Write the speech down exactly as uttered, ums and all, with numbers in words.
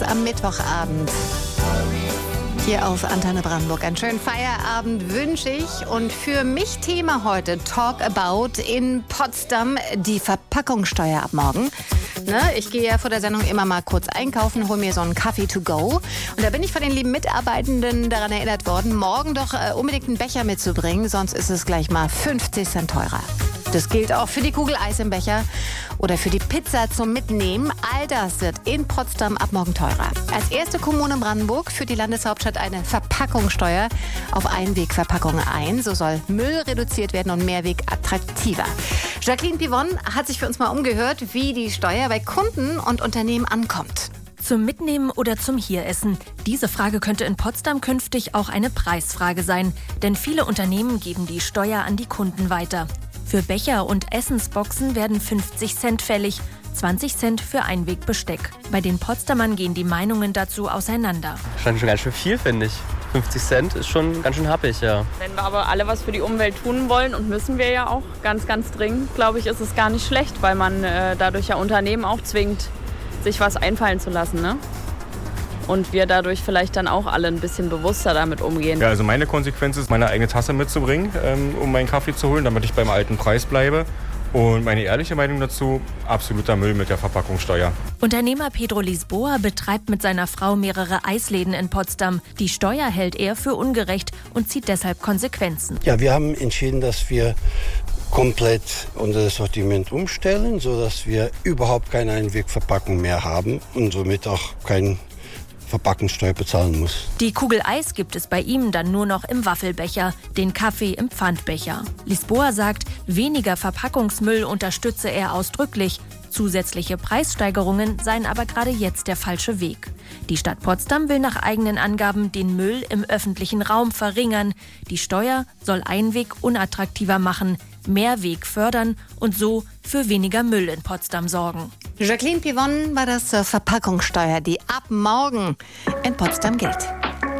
Fokus am Mittwochabend. Hier auf Antenne Brandenburg. Einen schönen Feierabend wünsche ich. Und für mich Thema heute, Talk About in Potsdam, die Verpackungssteuer ab morgen. Ne, ich gehe ja vor der Sendung immer mal kurz einkaufen, hole mir so einen Kaffee to go. Und da bin ich von den lieben Mitarbeitenden daran erinnert worden, morgen doch äh, unbedingt einen Becher mitzubringen, sonst ist es gleich mal fünfzig Cent teurer. Das gilt auch für die Kugel Eis im Becher oder für die Pizza zum Mitnehmen. All das wird in Potsdam ab morgen teurer. Als erste Kommune Brandenburg führt die Landeshauptstadt eine Verpackungssteuer auf Einwegverpackungen ein. So soll Müll reduziert werden und Mehrweg attraktiver. Jacqueline Pivon hat sich für uns mal umgehört, wie die Steuer bei Kunden und Unternehmen ankommt. Zum Mitnehmen oder zum Hieressen? Diese Frage könnte in Potsdam künftig auch eine Preisfrage sein. Denn viele Unternehmen geben die Steuer an die Kunden weiter. Für Becher und Essensboxen werden fünfzig Cent fällig, zwanzig Cent für Einwegbesteck. Bei den Potsdamern gehen die Meinungen dazu auseinander. Schon, schon ganz schön viel, finde ich. fünfzig Cent ist schon ganz schön happig, ja. Wenn wir aber alle was für die Umwelt tun wollen und müssen wir ja auch ganz, ganz dringend, glaube ich, ist es gar nicht schlecht, weil man äh, dadurch ja Unternehmen auch zwingt, sich was einfallen zu lassen, ne? Und wir dadurch vielleicht dann auch alle ein bisschen bewusster damit umgehen. Ja, also meine Konsequenz ist, meine eigene Tasse mitzubringen, ähm, um meinen Kaffee zu holen, damit ich beim alten Preis bleibe. Und meine ehrliche Meinung dazu, absoluter Müll mit der Verpackungssteuer. Unternehmer Pedro Lisboa betreibt mit seiner Frau mehrere Eisläden in Potsdam. Die Steuer hält er für ungerecht und zieht deshalb Konsequenzen. Ja, wir haben entschieden, dass wir komplett unser Sortiment umstellen, sodass wir überhaupt keine Einwegverpackung mehr haben und somit auch kein Verpackungssteuer bezahlen muss. Die Kugel Eis gibt es bei ihm dann nur noch im Waffelbecher, den Kaffee im Pfandbecher. Lisboa sagt, weniger Verpackungsmüll unterstütze er ausdrücklich. Zusätzliche Preissteigerungen seien aber gerade jetzt der falsche Weg. Die Stadt Potsdam will nach eigenen Angaben den Müll im öffentlichen Raum verringern. Die Steuer soll Einweg unattraktiver machen, Mehrweg fördern und so für weniger Müll in Potsdam sorgen. Jacqueline Pivon war das zur Verpackungssteuer, die ab morgen in Potsdam gilt.